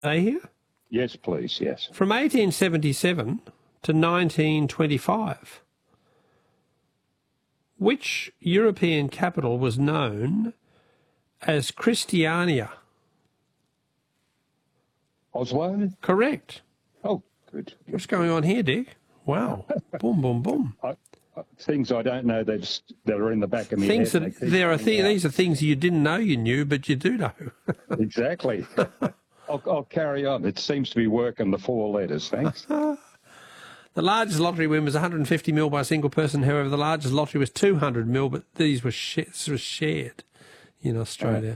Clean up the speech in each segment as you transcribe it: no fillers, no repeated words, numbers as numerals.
Are you here? Yes, please, yes. From 1877 to 1925, which European capital was known as Christiania? Oslo? Correct. Oh, good. What's going on here, Dick? Wow. Boom, boom, boom. Things I don't know that are in the back of my Things head. that these are things you didn't know you knew, but you do know. Exactly. I'll carry on. It seems to be working, the 4 letters, thanks. The largest lottery win was 150 mil by a single person. However, the largest lottery was 200 mil, but these were shared in Australia.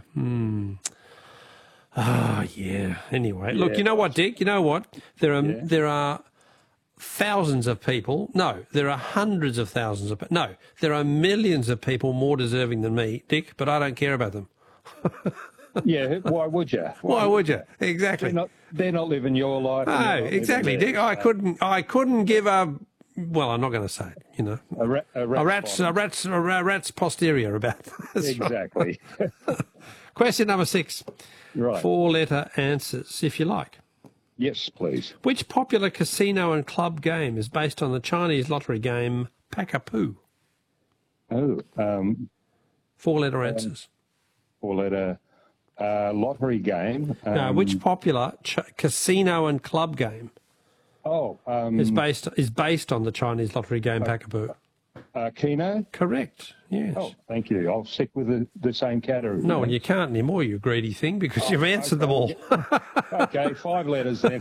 Yeah. Anyway, Yeah. Look, you know what, Dick? You know what? There are thousands of people. No, there are hundreds of thousands of. No, there are millions of people more deserving than me, Dick. But I don't care about them. Yeah, why would you? Why would you? Exactly. They're not living your life. No, exactly, Dick. I couldn't give a. Well, I'm not going to say it. You know, a rat's posterior about. That's exactly. Right. Question number 6. Right. 4-letter answers, if you like. Yes, please. Which popular casino and club game is based on the Chinese lottery game Pakapoo? Oh, 4-letter answers. 4-letter lottery game. Which popular casino and club game is based on the Chinese lottery game Pakapoo? Keno? Correct. Yes. Oh, thank you. I'll stick with the same category. No, and you can't anymore, you greedy thing, because you've answered them all. Okay, 5 letters then.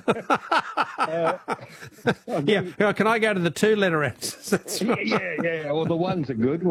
Yeah, can I go to the 2-letter answers? That's right. Yeah. Well, the ones are good.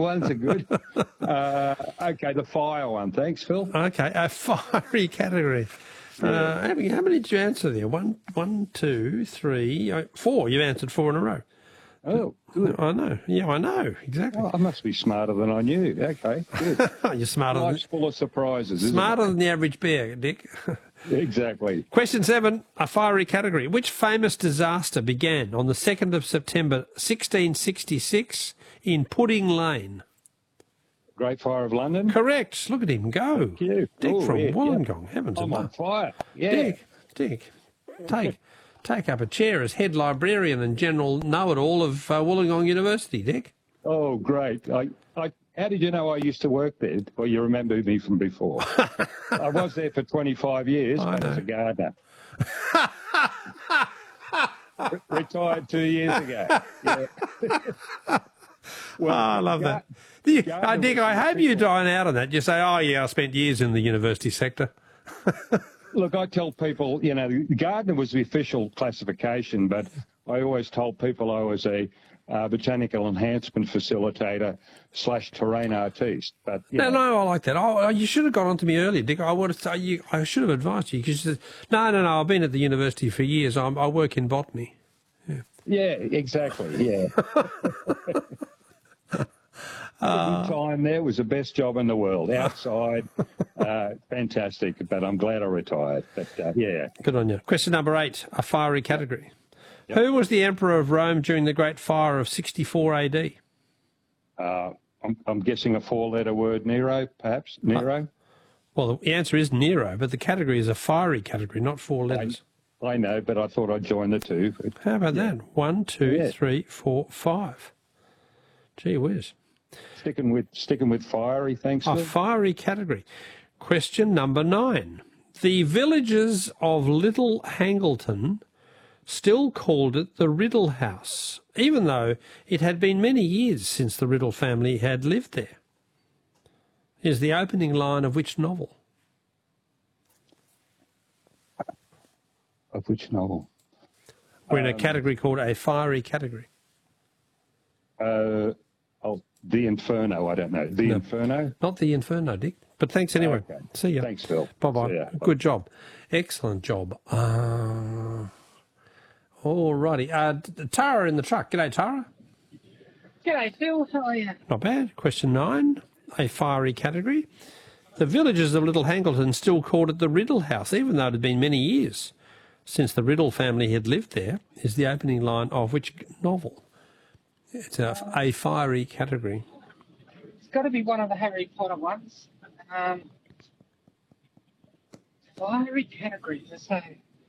Okay, the fire one. Thanks, Phil. Okay, a fiery category. How many did you answer there? 1, 2, 3, 4. You've answered 4 in a row. Oh, good. I know. Yeah, I know. Exactly. Oh, I must be smarter than I knew. Okay, good. You're smarter. Life's full of surprises. Smarter than the average bear, Dick. Exactly. Question 7, a fiery category. Which famous disaster began on the 2nd of September 1666 in Pudding Lane? Great Fire of London. Correct. Look at him go. Thank you. Dick from Wollongong. Yeah. Heavens I'm on above. fire. Yeah. Dick, take up a chair as head librarian and general know-it-all of Wollongong University, Dick. Oh, great. How did you know I used to work there? Well, you remember me from before. I was there for 25 years as a gardener. Retired 2 years ago. Yeah. Well, I love that. Dick, I hope you dine out on that. You say, oh, yeah, I spent years in the university sector. Look, I tell people, gardener was the official classification, but I always told people I was a botanical enhancement facilitator / terrain artiste. But No, I like that. Oh, you should have gone on to me earlier, Dick. I should have advised you because you said, no, I've been at the university for years. I work in botany. Yeah, exactly. Yeah. Time there was the best job in the world. Outside, fantastic. But I'm glad I retired. But yeah. Good on you. Question number 8, a fiery category. Yep. Who was the emperor of Rome during the Great Fire of 64 AD? I'm guessing a 4-letter word. Nero, perhaps. Nero. Well, the answer is Nero, but the category is a fiery category, not 4 letters. I know, but I thought I'd join the 2. How about that? 1, 2, 3, 4, 5. Gee whiz. Sticking with fiery, thanks. A fiery category. Question number 9. The villagers of Little Hangleton still called it the Riddle House, even though it had been many years since the Riddle family had lived there. Is the opening line of which novel? Of which novel? We're in a category called a fiery category. The Inferno, I don't know. Inferno? Not the Inferno, Dick. But thanks anyway. Okay. See you. Thanks, Phil. Bye-bye. Good job. Excellent job. All righty. Tara in the truck. G'day, Tara. G'day, Phil. How are you? Not bad. Question 9, a fiery category. The villagers of Little Hangleton still called it the Riddle House, even though it had been many years since the Riddle family had lived there. Is the opening line of which novel? It's a fiery category. It's got to be one of the Harry Potter ones. Fiery category, let's say.